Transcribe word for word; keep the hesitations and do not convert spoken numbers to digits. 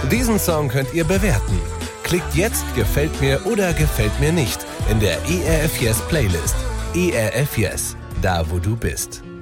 Diesen Song könnt ihr bewerten. Klickt jetzt Gefällt mir oder Gefällt mir nicht in der E R F Yes Playlist. E R F Yes, da wo du bist.